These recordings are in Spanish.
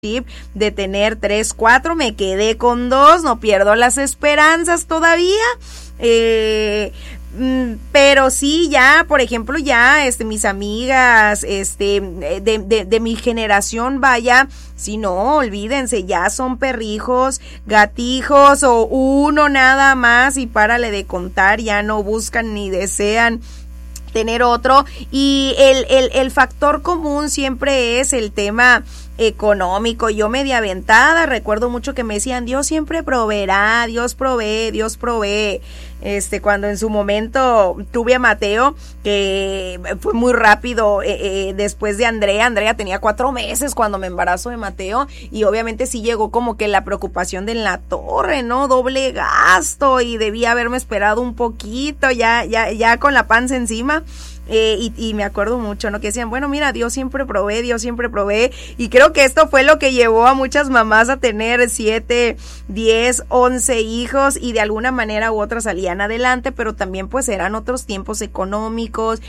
de tener 3, 4, me quedé con 2, no pierdo las esperanzas todavía, pero sí, ya, por ejemplo, ya, mis amigas, de mi generación, vaya, si no, olvídense, ya son perrijos, gatijos o uno nada más y párale de contar, ya no buscan ni desean tener otro, y el factor común siempre es el tema económico. Yo media aventada, recuerdo mucho que me decían, Dios siempre proveerá, Dios provee, Dios provee. Cuando en su momento tuve a Mateo, que fue muy rápido, después de Andrea tenía 4 meses cuando me embarazo de Mateo, y obviamente sí llegó como que la preocupación de en la torre, ¿no? Doble gasto, y debía haberme esperado un poquito, ya con la panza encima. Y me acuerdo mucho, ¿no? Que decían, bueno, mira, Dios siempre provee, y creo que esto fue lo que llevó a muchas mamás a tener 7, 10, 11 hijos, y de alguna manera u otra salían adelante, pero también pues eran otros tiempos económicos,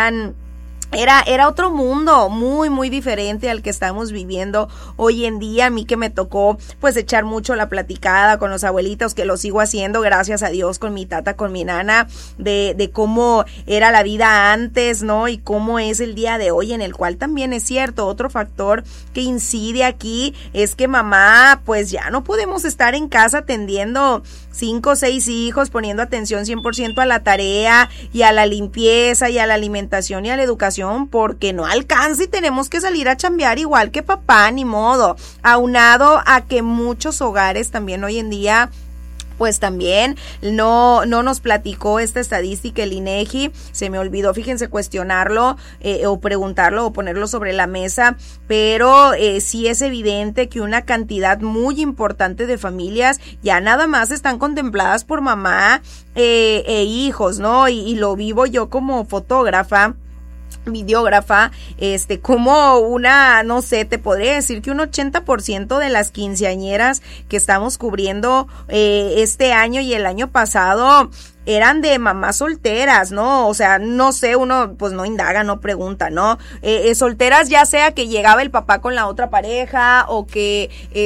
era otro mundo muy, muy diferente al que estamos viviendo hoy en día. A mí que me tocó pues echar mucho la platicada con los abuelitos, que lo sigo haciendo, gracias a Dios, con mi tata, con mi nana, de cómo era la vida antes, ¿no? Y cómo es el día de hoy, en el cual también es cierto, otro factor que incide aquí es que mamá, pues ya no podemos estar en casa atendiendo 5 o 6 hijos, poniendo atención 100% a la tarea y a la limpieza y a la alimentación y a la educación, porque no alcanza y tenemos que salir a chambear igual que papá, ni modo. Aunado a que muchos hogares también hoy en día pues también no nos platicó esta estadística el INEGI, se me olvidó, fíjense, cuestionarlo o preguntarlo o ponerlo sobre la mesa, pero sí es evidente que una cantidad muy importante de familias ya nada más están contempladas por mamá e hijos, ¿no? Y lo vivo yo como fotógrafa, videógrafa, como una, no sé, te podría decir que un 80% de las quinceañeras que estamos cubriendo este año y el año pasado eran de mamás solteras, ¿no? O sea, no sé, uno pues no indaga, no pregunta, ¿no? Solteras, ya sea que llegaba el papá con la otra pareja o que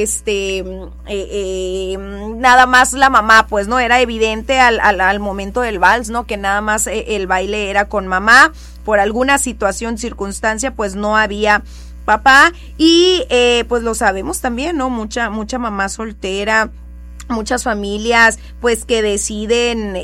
nada más la mamá, pues no, era evidente al momento del vals, ¿no? Que nada más el baile era con mamá, por alguna situación, circunstancia, pues no había papá, y pues lo sabemos también, ¿no? Mucha mamá soltera, muchas familias pues que deciden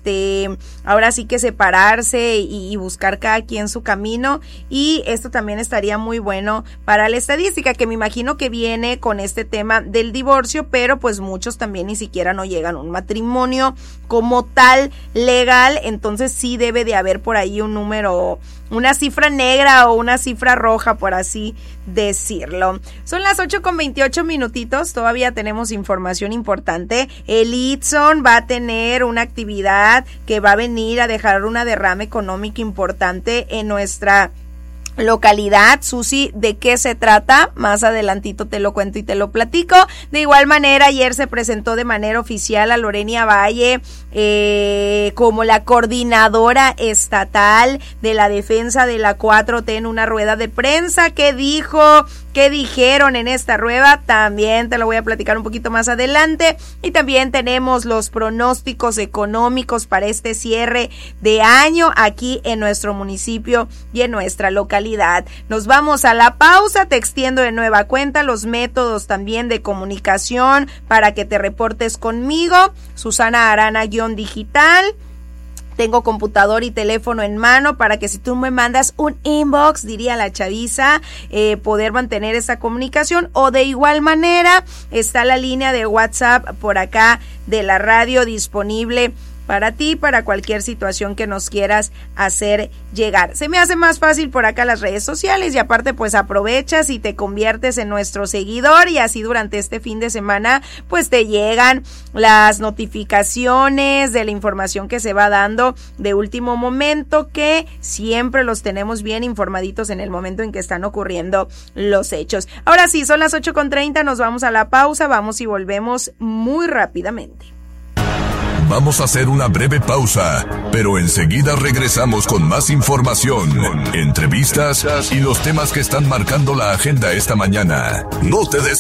ahora sí que separarse y buscar cada quien su camino, y esto también estaría muy bueno para la estadística, que me imagino que viene con este tema del divorcio, pero pues muchos también ni siquiera no llegan a un matrimonio como tal legal, entonces sí debe de haber por ahí un número, una cifra negra o una cifra roja, por así decirlo. Son las 8:28, todavía tenemos información importante. El Itson va a tener una actividad que va a venir a dejar una derrama económica importante en nuestra localidad. Susi, ¿de qué se trata? Más adelantito te lo cuento y te lo platico. De igual manera, ayer se presentó de manera oficial a Lorenia Valle como la coordinadora estatal de la defensa de la 4T en una rueda de prensa. ¿Qué dijeron en esta rueda? También te lo voy a platicar un poquito más adelante. Y también tenemos los pronósticos económicos para este cierre de año aquí en nuestro municipio y en nuestra localidad. Nos vamos a la pausa. Te extiendo de nueva cuenta los métodos también de comunicación para que te reportes conmigo. Susana Arana _digital. Tengo computador y teléfono en mano para que si tú me mandas un inbox, diría la chaviza, poder mantener esa comunicación, o de igual manera está la línea de WhatsApp por acá de la radio disponible para ti, para cualquier situación que nos quieras hacer llegar. Se me hace más fácil por acá las redes sociales, y aparte pues aprovechas y te conviertes en nuestro seguidor, y así durante este fin de semana pues te llegan las notificaciones de la información que se va dando de último momento, que siempre los tenemos bien informaditos en el momento en que están ocurriendo los hechos. Ahora sí, son las 8:30, nos vamos a la pausa, vamos y volvemos muy rápidamente. Vamos a hacer una breve pausa, pero enseguida regresamos con más información, entrevistas y los temas que están marcando la agenda esta mañana. No te des